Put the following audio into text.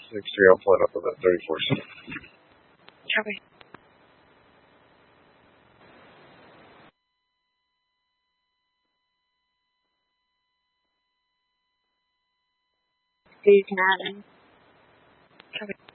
6-3, I'll pull it up with that 34. Okay. So you can add in. Okay.